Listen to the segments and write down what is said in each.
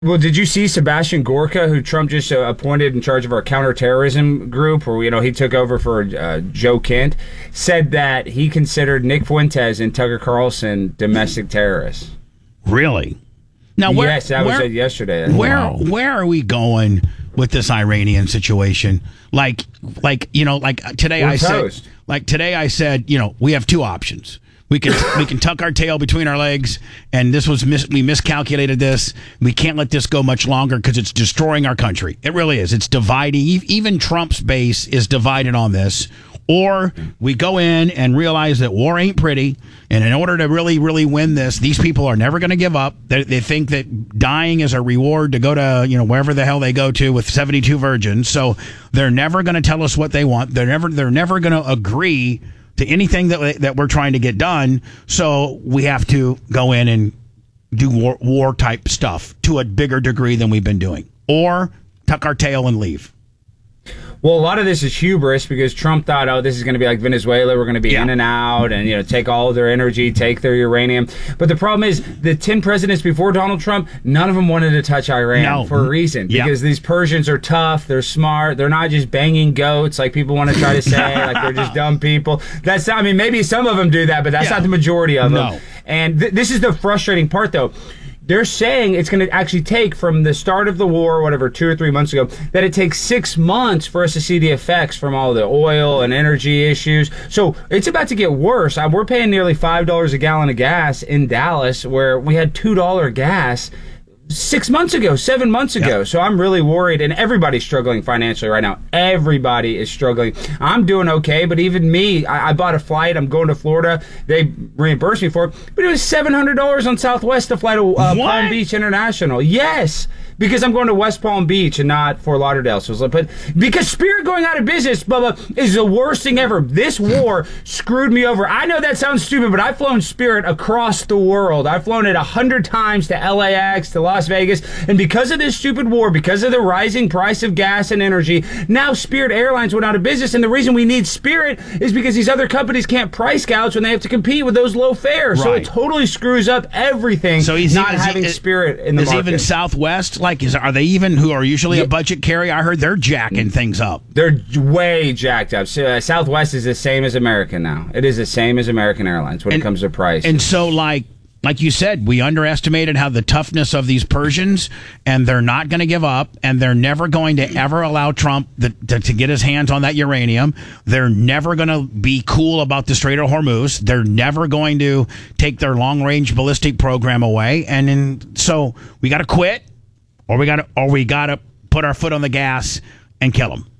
Well, did you see Sebastian Gorka, who Trump just appointed in charge of our counterterrorism group, where he took over for Joe Kent, said that he considered Nick Fuentes and Tucker Carlson domestic terrorists. Really? Now, yes, that was yesterday. Where are we going with this Iranian situation? Like today I said, we have two options. We can tuck our tail between our legs, and we miscalculated this. We can't let this go much longer because it's destroying our country. It really is. It's dividing. Even Trump's base is divided on this. Or we go in and realize that war ain't pretty, and in order to really, really win this, these people are never going to give up. They think that dying is a reward to go to wherever the hell they go to with 72 virgins. So they're never going to tell us what they want. They're never going to agree to anything that we're trying to get done. So we have to go in and do war type stuff to a bigger degree than we've been doing, or tuck our tail and leave. Well, a lot of this is hubris because Trump thought, this is going to be like Venezuela. We're going to be in and out and, take all of their energy, take their uranium. But the problem is the 10 presidents before Donald Trump, none of them wanted to touch Iran for a reason. Because these Persians are tough. They're smart. They're not just banging goats like people want to try to say, like they're just dumb people. Maybe some of them do that, but that's not the majority of them. And this is the frustrating part, though. They're saying it's going to actually take from the start of the war, 2 or 3 months ago, that it takes 6 months for us to see the effects from all the oil and energy issues. So it's about to get worse. We're paying nearly $5 a gallon of gas in Dallas, where we had $2 gas 6 months ago, 7 months ago. Yep. So I'm really worried, and everybody's struggling financially right now. Everybody is struggling. I'm doing okay, but even me, I bought a flight. I'm going to Florida. They reimbursed me for it, but it was $700 on Southwest to fly to Palm Beach International. Yes, because I'm going to West Palm Beach and not Fort Lauderdale. But because Spirit going out of business, Bubba, is the worst thing ever. This war screwed me over. I know that sounds stupid, but I've flown Spirit across the world. I've flown it 100 times to LAX, to Las Vegas, and because of this stupid war, because of the rising price of gas and energy, now Spirit Airlines went out of business, and the reason we need Spirit is because these other companies can't price gouge when they have to compete with those low fares. Right. So it totally screws up everything. So having Spirit in the market. Is even Southwest, are they even, who are usually a budget carrier? I heard they're jacking things up. They're way jacked up. So, Southwest is the same as American now. It is the same as American Airlines when it comes to price. And so, like you said, we underestimated how the toughness of these Persians, and they're not going to give up, and they're never going to ever allow Trump to get his hands on that uranium. They're never going to be cool about the Strait of Hormuz. They're never going to take their long-range ballistic program away. So we got to quit, or we got to put our foot on the gas and kill them.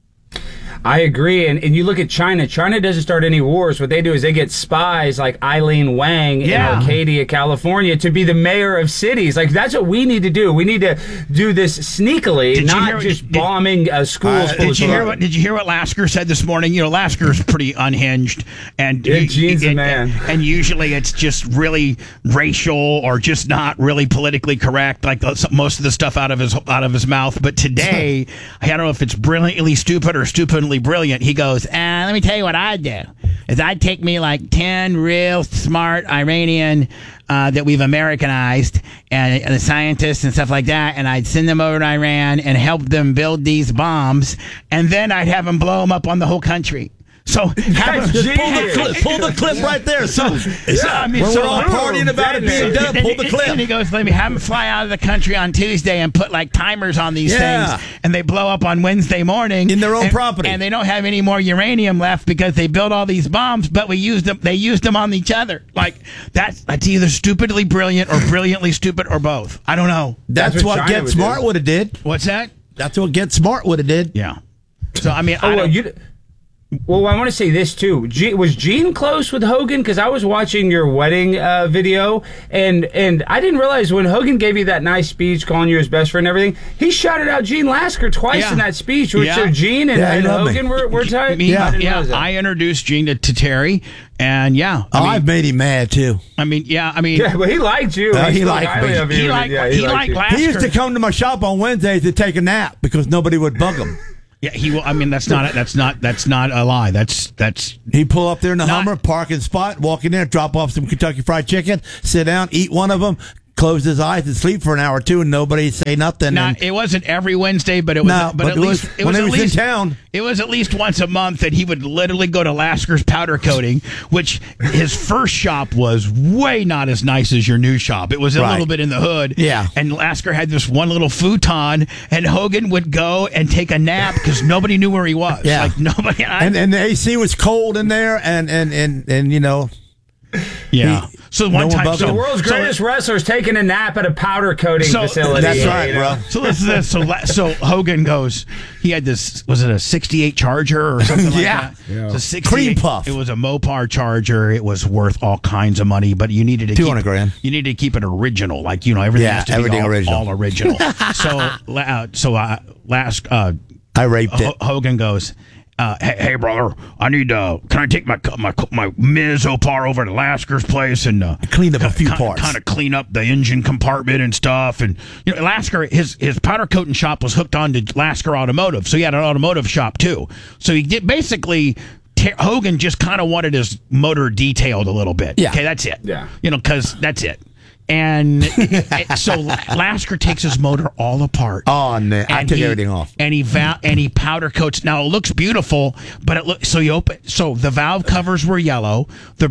I agree, and you look at China. China doesn't start any wars. What they do is they get spies like Eileen Wang in Arcadia, California, to be the mayor of cities. Like, that's what we need to do. We need to do this sneakily, not just bombing schools. Did you hear what Lasker said this morning? Lasker's pretty unhinged, and Gene's a man. And usually it's just really racial or just not really politically correct, like most of the stuff out of his mouth. But today, I don't know if it's brilliantly stupid or stupidly brilliant. He goes, let me tell you what I'd do is I'd take me like 10 real smart Iranian that we've Americanized and the scientists and stuff like that, and I'd send them over to Iran and help them build these bombs, and then I'd have them blow them up on the whole country. So pull the clip right there. So when we're all partying about it being done, pull the clip. And he goes, let me have them fly out of the country on Tuesday and put like timers on these things, and they blow up on Wednesday morning in their own property, and they don't have any more uranium left because they built all these bombs, but they used them on each other. Like that's either stupidly brilliant or brilliantly stupid or both. I don't know. That's what Get Smart would have did. What's that? That's what Get Smart would have did. Yeah. So I mean, Well, I want to say this, too. Was Gene close with Hogan? Because I was watching your wedding video, and I didn't realize when Hogan gave you that nice speech calling you his best friend and everything, he shouted out Gene Lasker twice in that speech. So Gene and Hogan were tight? I introduced Gene to Terry, and I've made him mad, too. But he liked you. He liked me. He liked Lasker. He used to come to my shop on Wednesdays to take a nap because nobody would bug him. Yeah, he will. I mean, that's not a lie. That's he pull up there in the Hummer, parking spot, walk in there, drop off some Kentucky Fried Chicken, sit down, eat one of them, closed his eyes and sleep for an hour or two, and nobody say nothing. Now, it wasn't every Wednesday, but it was. At least it was when at he was least in town. It was at least once a month that he would literally go to Lasker's Powder Coating, which his first shop was way not as nice as your new shop. It was a little bit in the hood. Yeah. And Lasker had this one little futon, and Hogan would go and take a nap because nobody knew where he was. Yeah. Like nobody. And the AC was cold in there, and you know. Yeah. So one time, the world's greatest wrestler's taking a nap at a powder coating facility. That's right, bro. So this is so Hogan goes. He had this. Was it a '68 Charger or something like that? Yeah. It's a 68, Cream puff. It was a Mopar Charger. It was worth all kinds of money, but you needed to $200 grand. You needed to keep it original, like everything has to be everything all original. I raped it. Hogan goes. Hey brother, I need can I take my Ms. Opar over to Lasker's place and clean up a few parts, kind of clean up the engine compartment and stuff. And Lasker, his powder coating shop was hooked on to Lasker Automotive, so he had an automotive shop too. So he did basically. Hogan just kind of wanted his motor detailed a little bit. Yeah. Okay, that's it. Yeah. Because that's it. And so Lasker takes his motor all apart. Oh, no. I took everything off. And he powder coats. Now it looks beautiful, but it looks so the valve covers were yellow.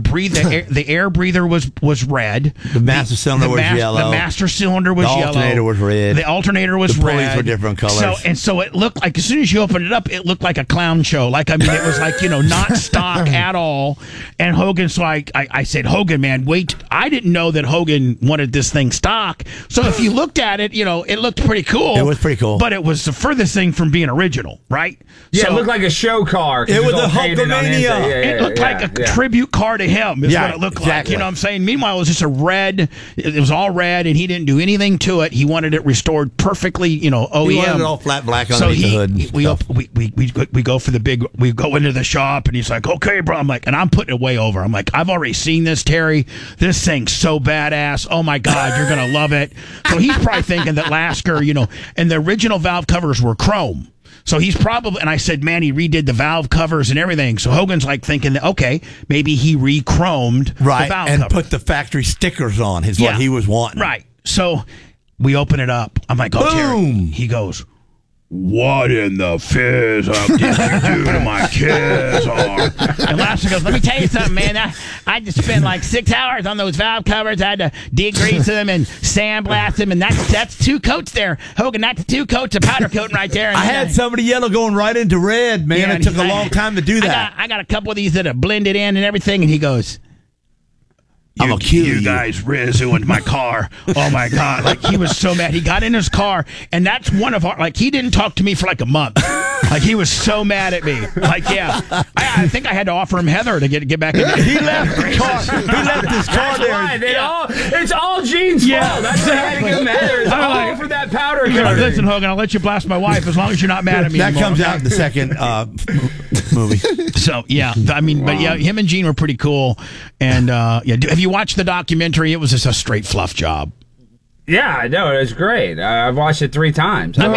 The air breather was red. The master cylinder was yellow. The master cylinder was yellow. The alternator was red. The alternator was red. The pulleys were different colors. So it looked like as soon as you opened it up, it looked like a clown show. Like it was like not stock at all. And Hogan, so I said, Hogan, man, wait. I didn't know that Hogan wanted this thing stock. So if you looked at it, it looked pretty cool. It was pretty cool. But it was the furthest thing from being original, right? Yeah, so, it looked like a show car. It was a Hulkamania. It looked like a tribute car to him is what it looked like. You know what I'm saying? Meanwhile, it was just a red. It was all red, and he didn't do anything to it. He wanted it restored perfectly, OEM. He wanted it all flat black underneath the hood. We go for the big. We go into the shop, and he's like, "Okay, bro." I'm like, and I'm putting it way over. I'm like, I've already seen this, Terry. This thing's so badass. Oh my God, you're gonna love it. So he's probably thinking that Lasker, and the original valve covers were chrome. So he's probably, and I said, man, he redid the valve covers and everything. So Hogan's like thinking that, okay, maybe he re-chromed the valve and cover. Put the factory stickers on is what he was wanting. Right. So we open it up. I'm like, oh, Terry. He goes, what in the fizz up did you do to my kids? And Lasker goes, let me tell you something, man. I just spent like 6 hours on those valve covers. I had to degrease them and sandblast them, and that's 2 coats there. Hogan, that's 2 coats of powder coating right there. And I had somebody yellow going right into red, man. It took a long time to do that. I got a couple of these that are blended in and everything, and he goes, I'm gonna kill you. You guys ruined my car. Oh my God. Like he was so mad. He got in his car, and that's one of our, like, he didn't talk to me for like a month. Like he was so mad at me. Like, yeah. I think I had to offer him Heather to get back in. He left the car. He left his car there. It's all Gene's fault. That's why I had to give him Heather. It's all for that powder coating. Listen, Hogan, I'll let you blast my wife as long as you're not mad at me That anymore. comes out in the second movie. So, yeah. I mean, but yeah, him and Gene were pretty cool. And, have you watched the documentary? It was just a straight fluff job. Yeah, no, it was great. I've watched it 3 times. No,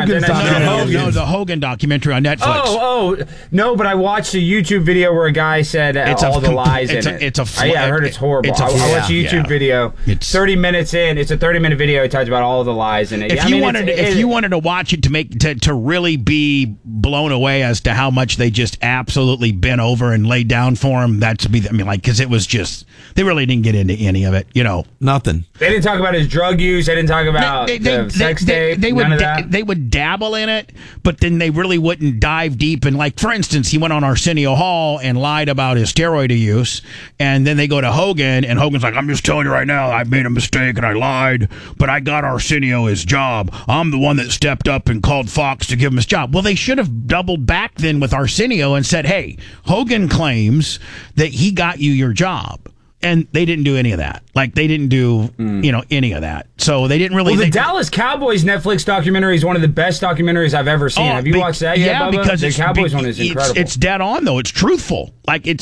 the Hogan documentary on Netflix. No, but I watched a YouTube video where a guy said all the lies in it. I heard it's horrible. I watched a YouTube video. It's 30 minutes in. It's a 30-minute video. It talks about all the lies in it. If you wanted to watch it to really be blown away as to how much they just absolutely bent over and laid down for him, because it was just, they really didn't get into any of it. Nothing. They didn't talk about his drug use. They didn't talk about sex tape. None of that. They would dabble in it, but then they really wouldn't dive deep. And like, for instance, he went on Arsenio Hall and lied about his steroid use. And then they go to Hogan, and Hogan's like, I'm just telling you right now, I made a mistake and I lied, but I got Arsenio his job. I'm the one that stepped up and called Fox to give him his job. Well, they should have doubled back then with Arsenio and said, hey, Hogan claims that he got you your job. And they didn't do any of that. Like, they didn't do, any of that. So they didn't really... Well, the Dallas Cowboys Netflix documentary is one of the best documentaries I've ever seen. Have you watched that yet, Bubba? Because the Cowboys one is incredible. It's dead on, though. It's truthful. Like, it's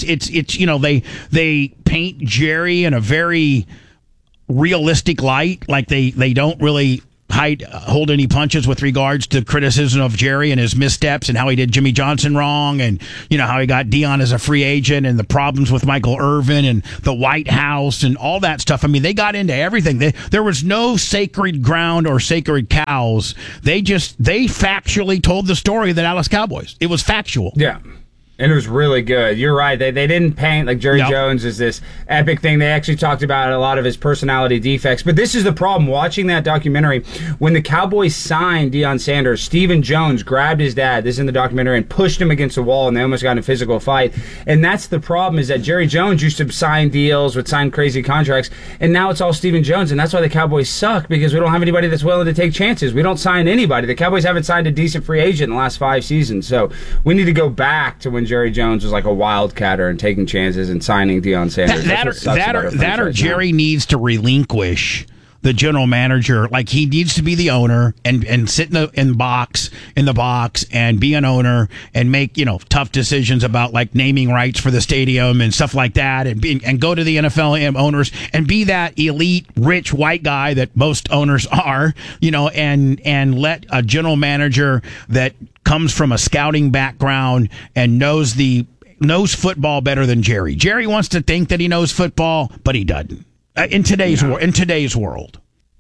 they paint Jerry in a very realistic light. Like, they don't really hold any punches with regards to criticism of Jerry and his missteps and how he did Jimmy Johnson wrong, and how he got Deion as a free agent and the problems with Michael Irvin and the White House and all that stuff. I mean, they got into everything. There was no sacred ground or sacred cows. They factually told the story of the Dallas Cowboys. It was factual. Yeah. And it was really good. You're right. They didn't paint like Jerry Jones as this epic thing. They actually talked about a lot of his personality defects. But this is the problem. Watching that documentary, when the Cowboys signed Deion Sanders, Stephen Jones grabbed his dad, this is in the documentary, and pushed him against the wall, and they almost got in a physical fight. And that's the problem, is that Jerry Jones used to sign deals, would sign crazy contracts, and now it's all Stephen Jones. And that's why the Cowboys suck, because we don't have anybody that's willing to take chances. We don't sign anybody. The Cowboys haven't signed a decent free agent in the last 5 seasons. So we need to go back to when Jerry Jones was like a wildcatter and taking chances and signing Deion Sanders. That or Jerry needs to relinquish the general manager. Like, he needs to be the owner and sit in the box and be an owner and make tough decisions about like naming rights for the stadium and stuff like that, and go to the NFL owners and be that elite rich white guy that most owners are, and let a general manager that comes from a scouting background and knows football better than Jerry. Jerry wants to think that he knows football, but he doesn't. In today's world.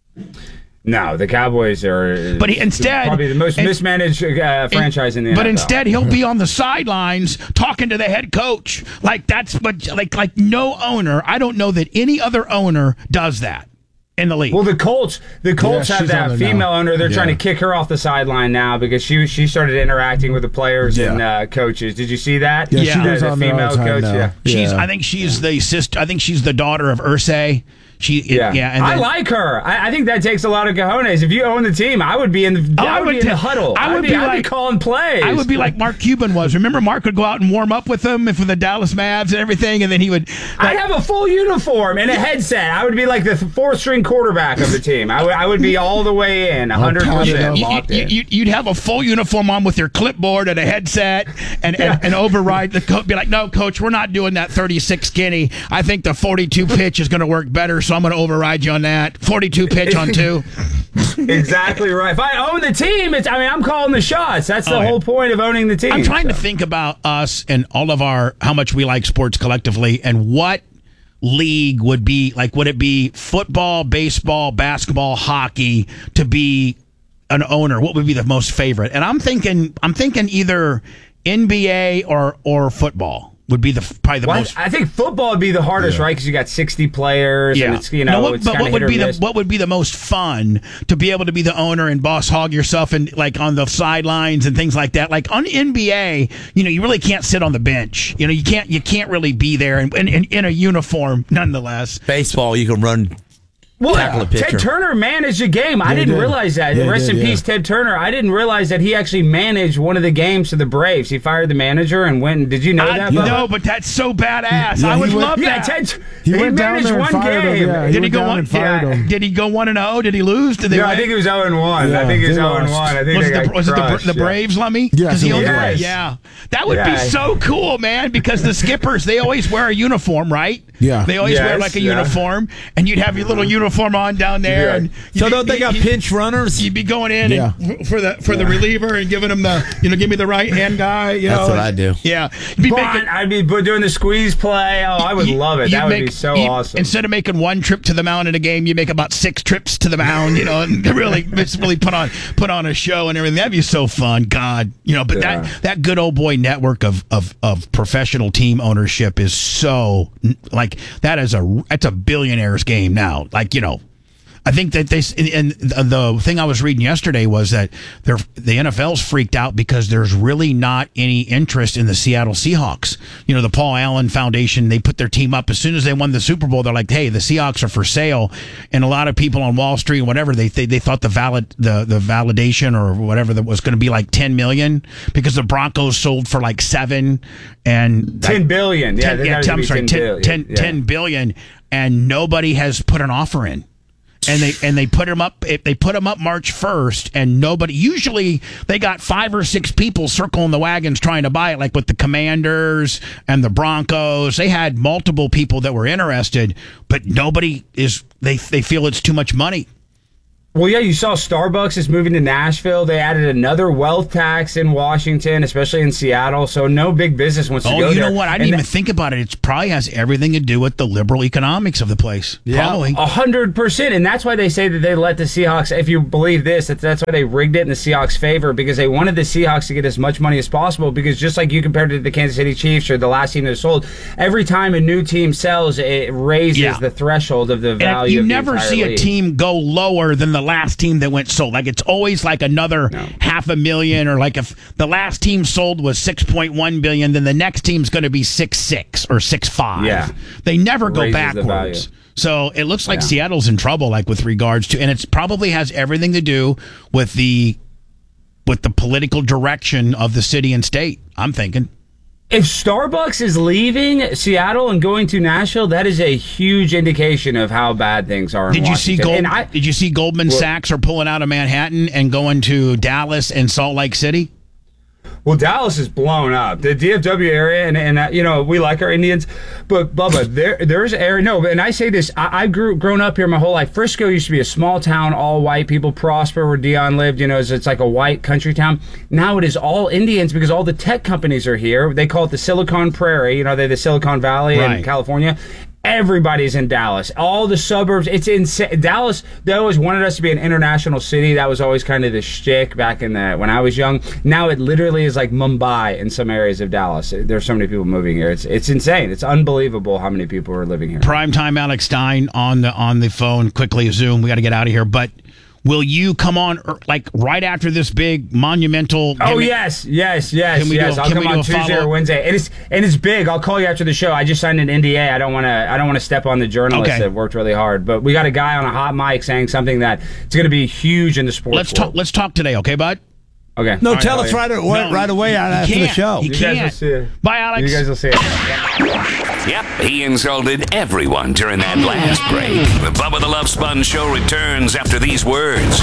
No, the Cowboys are instead probably the most mismanaged franchise in the NFL. But instead, he'll be on the sidelines talking to the head coach. Like, that's what like no owner. I don't know that any other owner does that in the league. Well, the Colts have that female owner. They're trying to kick her off the sideline now because she started interacting with the players and coaches. Did you see that? Yeah, she goes the on female there all the coach. time now. I think she's the sister. I think she's the daughter of Irsay. And I like her. I think that takes a lot of cojones. If you own the team, I would be in the huddle. I'd be calling plays. I would be like Mark Cuban was. Remember, Mark would go out and warm up with them for the Dallas Mavs and everything, and then he would. I'd have a full uniform and a headset. I would be like the fourth-string quarterback of the team. I would be all the way in, 100% locked in. You'd have a full uniform on with your clipboard and a headset and override the coach. Be like, no, coach, we're not doing that 36 skinny. I think the 42 pitch is going to work better, so I'm going to override you on that. 42 pitch on 2. Exactly right. If I own the team, I'm calling the shots. That's the whole point of owning the team. I'm trying to think about us and all of how much we like sports collectively, and what league would be like. Would it be football, baseball, basketball, hockey to be an owner? What would be the most favorite? And I'm thinking either NBA or football would be probably the most. I think football would be the hardest, right? Because you got 60 players, and it's what would be the most fun to be able to be the owner and boss hog yourself and like on the sidelines and things like that. Like on NBA, you really can't sit on the bench. You can't really be there and in a uniform. Nonetheless, baseball you can run. Well, Ted Turner managed a game. I didn't realize that. Rest in peace, Ted Turner. I didn't realize that he actually managed one of the games for the Braves. He fired the manager and went. Did you know that? No, but that's so badass. I would love that. He went down there and fired him. Yeah, did he go 1-0? Did he go 1-0? Did he lose? Did they? I think it was 0-1. I think it was 0-1. I think was it the Braves, Lummy? Yes. Yeah. That would be so cool, man. Because the skippers, they always wear a uniform, right? Yeah. They always wear like a uniform, and you'd have your little uniform on down there. Yeah. And so don't they got pinch runners? You'd be going in and for the reliever and giving them the give me the right hand guy. That's what I do. Yeah. I'd be doing the squeeze play. Oh, I would love it. That would be so awesome. Instead of making one trip to the mound in a game, you make about 6 trips to the mound. And really put on a show and everything. That'd be so fun. God, but that good old boy network of professional team ownership is so like that's a billionaire's game now. Like I think that and the thing I was reading yesterday was that the NFL's freaked out because there's really not any interest in the Seattle Seahawks. The Paul Allen Foundation, they put their team up as soon as they won the Super Bowl. They're like, hey, the Seahawks are for sale. And a lot of people on Wall Street and whatever, they thought the validation or whatever that was going to be like $10 million because the Broncos sold for like $7 billion and $10 billion. $10 billion, and nobody has put an offer in. And they put them up. They put them up March 1st, and nobody. Usually, they got 5 or 6 people circling the wagons trying to buy it. Like with the Commanders and the Broncos, they had multiple people that were interested, but nobody is. They feel it's too much money. Well, yeah, you saw Starbucks is moving to Nashville. They added another wealth tax in Washington, especially in Seattle. So no big business wants to go there. Oh, you know what? I didn't even think about it. It probably has everything to do with the liberal economics of the place. Yeah, probably 100%. And that's why they say that they let the Seahawks, if you believe this, that's why they rigged it in the Seahawks' favor, because they wanted the Seahawks to get as much money as possible, because just like you compared it to the Kansas City Chiefs or the last team that sold, every time a new team sells, it raises the threshold of the value of the entire league. You never see a team go lower than the last team that went sold. Like, it's always like another $500,000, or like if the last team sold was $6.1 billion, then the next team's going to be 6.6 or 6.5. Yeah. They never go backwards. So it looks like Seattle's in trouble, like with regards to, and it probably has everything to do with the political direction of the city and state, I'm thinking. If Starbucks is leaving Seattle and going to Nashville, that is a huge indication of how bad things are in Washington. Did you see Goldman Sachs are pulling out of Manhattan and going to Dallas and Salt Lake City? Well, Dallas is blown up. The DFW area, and we like our Indians, but Bubba, there's area. No, and I say this, I've grown up here my whole life. Frisco used to be a small town, all white people, Prosper, where Dion lived. It's like a white country town. Now it is all Indians because all the tech companies are here. They call it the Silicon Prairie. They're the Silicon Valley in California. Everybody's in Dallas. All the suburbs. It's insane. Dallas, they always wanted us to be an international city. That was always kind of the shtick back when I was young. Now it literally is like Mumbai in some areas of Dallas. There's so many people moving here. It's insane. It's unbelievable how many people are living here. Primetime Alex Stein on the phone. Quickly, Zoom. We got to get out of here. But will you come on like right after this big monumental? Yes. I'll come on Tuesday or Wednesday. And it's big. I'll call you after the show. I just signed an NDA. I don't want to step on the journalists that worked really hard. But we got a guy on a hot mic saying something that it's going to be huge in the sports world. Let's talk today, okay, bud? Okay. No, tell us right away after the show. You guys will see it. Bye, Alex. You guys will see it. Yep, he insulted everyone during that last break. The Bubba the Love Sponge Show returns after these words.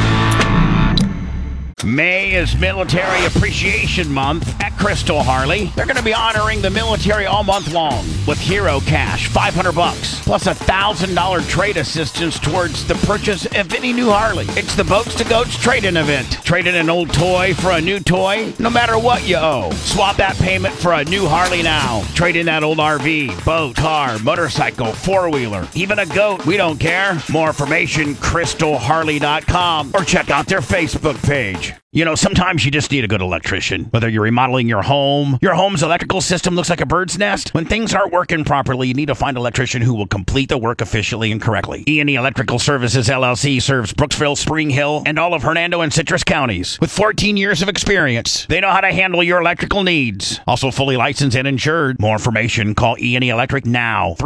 May is Military Appreciation Month at Crystal Harley. They're going to be honoring the military all month long with Hero Cash, $500, plus $1,000 trade assistance towards the purchase of any new Harley. It's the Boats to Goats trade-in event. Trade in an old toy for a new toy, no matter what you owe. Swap that payment for a new Harley now. Trade in that old RV, boat, car, motorcycle, four-wheeler, even a goat. We don't care. More information, crystalharley.com, or check out their Facebook page. Sometimes you just need a good electrician. Whether you're remodeling your home's electrical system looks like a bird's nest. When things aren't working properly, you need to find an electrician who will complete the work efficiently and correctly. E&E Electrical Services, LLC serves Brooksville, Spring Hill, and all of Hernando and Citrus counties. With 14 years of experience, they know how to handle your electrical needs. Also fully licensed and insured. More information, call E&E Electric now.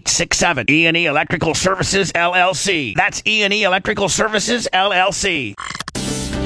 352-631-0867. E&E Electrical Services, LLC. That's E&E Electrical Services, LLC.